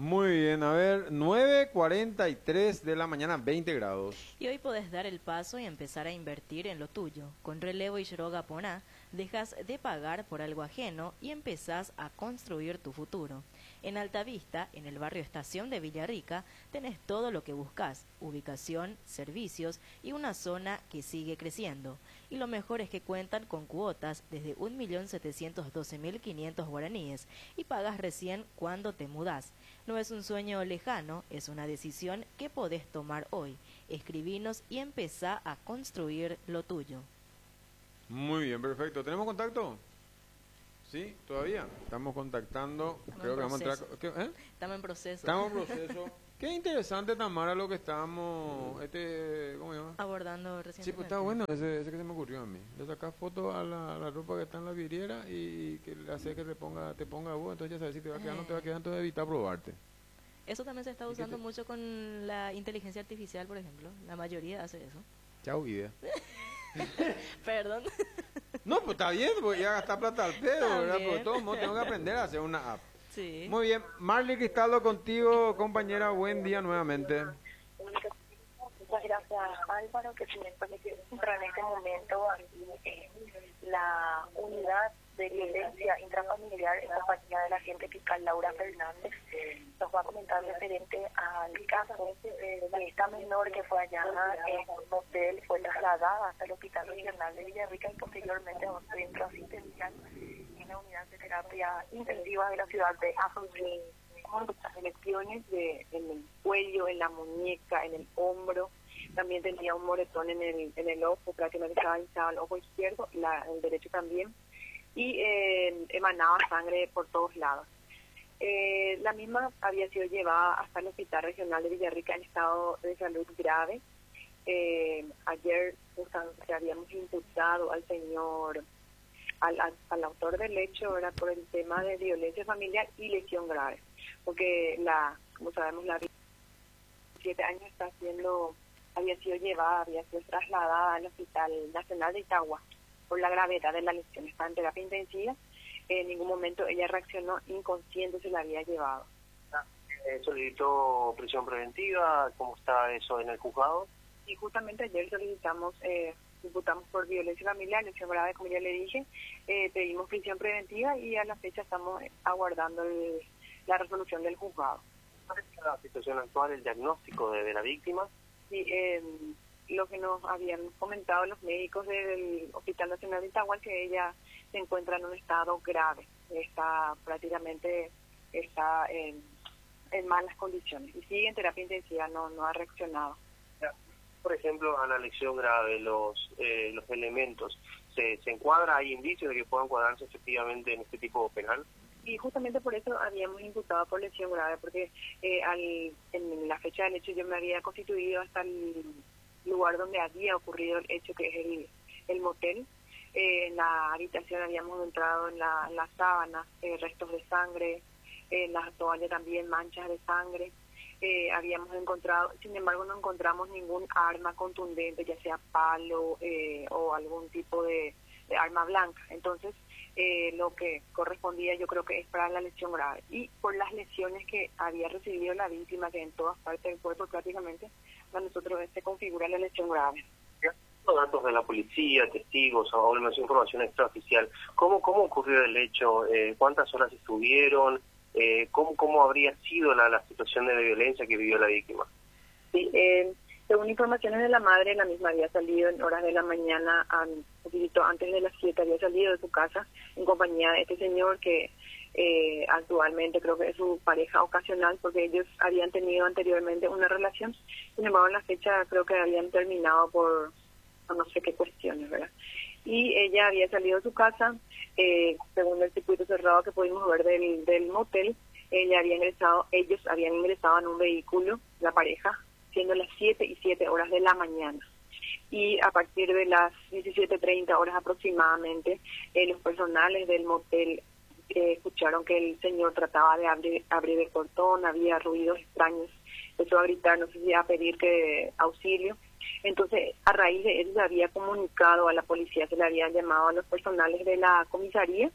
Muy bien, a ver, 9:43 de la mañana, 20 grados. Y hoy podés dar el paso y empezar a invertir en lo tuyo. Con Relevo y Shiroga Poná, dejas de pagar por algo ajeno y empezás a construir tu futuro. En Altavista, en el barrio Estación de Villarrica, tenés todo lo que buscas: ubicación, servicios y una zona que sigue creciendo. Y lo mejor es que cuentan con cuotas desde 1.712.500 guaraníes y pagas recién cuando te mudás. No es un sueño lejano, es una decisión que podés tomar hoy. Escribinos y empezá a construir lo tuyo. Muy bien, perfecto. ¿Tenemos contacto? Sí, todavía. Estamos contactando. Creo que vamos a entrar. Estamos en proceso. Estamos en proceso. Qué interesante, Tamara, lo que estábamos, ¿cómo se llama? Abordando recientemente. Sí, pues está bueno ese que se me ocurrió a mí. Le sacas foto a la ropa que está en la vidriera y que le hace que te ponga vos, entonces ya sabes si te va a quedar o no te va a quedar, entonces evita probarte. Eso también se está usando mucho con la inteligencia artificial, por ejemplo. La mayoría hace eso. Chao, idea. Perdón. No, pues está bien, pues ya gastar plata al pedo, ¿verdad? Pero de todos modos tengo que aprender a hacer una app. Sí. Muy bien, Marley Cristaldo contigo, compañera, buen día nuevamente. Muchas gracias, Álvaro, que si me permite entrar en este momento la unidad de violencia intrafamiliar en compañía de la agente fiscal Laura Fernández nos va a comentar referente al caso de esta menor que fue hallada en un hotel, fue trasladada hasta el Hospital Regional de Villarrica y posteriormente a un centro asistencial en la unidad de terapia intensiva de la ciudad de Asunción. Muchas lesiones en el cuello, en la muñeca, en el hombro. También tenía un moretón en el ojo, prácticamente estaba hinchado el ojo izquierdo, el derecho también, y emanaba sangre por todos lados. La misma había sido llevada hasta el Hospital Regional de Villarrica en estado de salud grave. Ayer justamente habíamos imputado al señor, al autor del hecho, era por el tema de violencia familiar y lesión grave, porque como sabemos, la 7 años había sido trasladada al Hospital Nacional de Itagua por la gravedad de la lesión. Estaba en terapia intensiva. En ningún momento ella reaccionó, inconsciente se la había llevado. ¿Solicitó prisión preventiva? ¿Cómo está eso en el juzgado? Y justamente ayer imputamos por violencia familiar, lesión grave, como ya le dije, pedimos prisión preventiva y a la fecha estamos aguardando la resolución del juzgado. ¿Cuál es la situación actual, el diagnóstico de la víctima? Sí, lo que nos habían comentado los médicos del Hospital Nacional de Itagua, que ella se encuentra en un estado grave, prácticamente está en malas condiciones y sigue en terapia intensiva, no ha reaccionado. Por ejemplo, a la lesión grave, los elementos, ¿se encuadra, hay indicios de que puedan encuadrarse efectivamente en este tipo penal? Y justamente por eso habíamos imputado por lesión grave, porque en la fecha del hecho yo me había constituido hasta el lugar donde había ocurrido el hecho, que es el motel. En la habitación habíamos entrado en las sábanas, restos de sangre, en las toallas también manchas de sangre. Habíamos encontrado, sin embargo no encontramos ningún arma contundente, ya sea palo o algún tipo de arma blanca. Entonces lo que correspondía yo creo que es para la lesión grave. Y por las lesiones que había recibido la víctima, que en todas partes del cuerpo prácticamente, para nosotros se configura la lesión grave. Los datos de la policía, testigos o información extraoficial, ¿cómo ocurrió el hecho? ¿Cuántas horas estuvieron? ¿Cómo habría sido la situación de violencia que vivió la víctima? Sí, según informaciones de la madre, la misma había salido en horas de la mañana, un poquito antes de las 7, había salido de su casa en compañía de este señor que actualmente creo que es su pareja ocasional, porque ellos habían tenido anteriormente una relación. Sin embargo, en la fecha creo que habían terminado por no sé qué cuestiones, ¿verdad? Y ella había salido de su casa, según el circuito cerrado que pudimos ver del motel, ellos habían ingresado en un vehículo, la pareja, siendo las 7:07 de la mañana. Y a partir de las 17:30 aproximadamente, los personales del motel escucharon que el señor trataba de abrir el portón, había ruidos extraños, empezó a gritar, no sé si a pedir auxilio. Entonces, a raíz de eso se había comunicado a la policía, se le habían llamado a los personales de la comisaría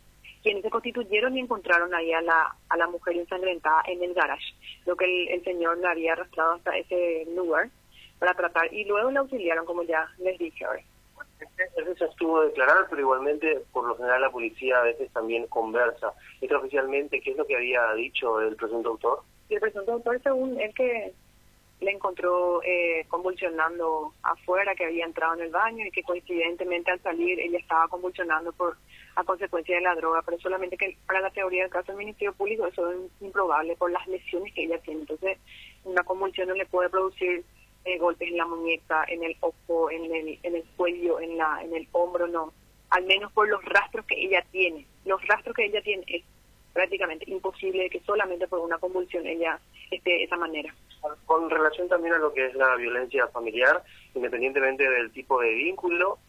quienes se constituyeron y encontraron ahí a la mujer ensangrentada en el garage, lo que el señor la había arrastrado hasta ese lugar para tratar, y luego la auxiliaron, como ya les dije ahora. Eso se estuvo a declarar, pero igualmente, por lo general, la policía a veces también conversa. Extraoficialmente, ¿qué es lo que había dicho el presunto autor? Y el presunto autor, según él, que le encontró convulsionando afuera, que había entrado en el baño y que coincidentemente al salir ella estaba convulsionando a consecuencia de la droga, pero solamente que para la teoría del caso del Ministerio Público eso es improbable por las lesiones que ella tiene. Entonces, una convulsión no le puede producir golpes en la muñeca, en el ojo, en el cuello, en el hombro, no. Al menos por los rastros que ella tiene. Los rastros que ella tiene es prácticamente imposible que solamente por una convulsión ella esté de esa manera. Con relación también a lo que es la violencia familiar, independientemente del tipo de vínculo,